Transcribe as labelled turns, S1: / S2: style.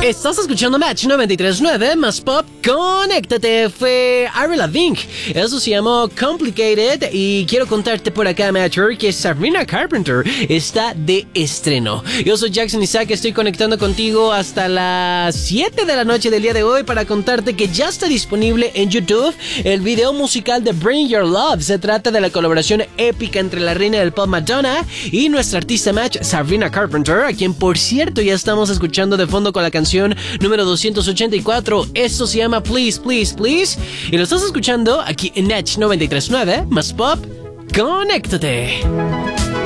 S1: Estás escuchando Match 93.9 más pop. Conéctate. Fue Avril Lavigne. Eso se llamó Complicated. Y quiero contarte por acá, Matcher, que Sabrina Carpenter está de estreno. Yo soy Jackson Isaac. Estoy conectando contigo hasta las 7 de la noche del día de hoy para contarte que ya está disponible en YouTube el video musical de Bring Your Love. Se trata de la colaboración épica entre la reina del pop Madonna y nuestra artista Match, Sabrina Carpenter, a quien por cierto ya estamos escuchando de fondo con la canción número 284. Esto se llama Please, Please, Please. Y lo estás escuchando aquí en Match 93.9 más pop. Conéctate.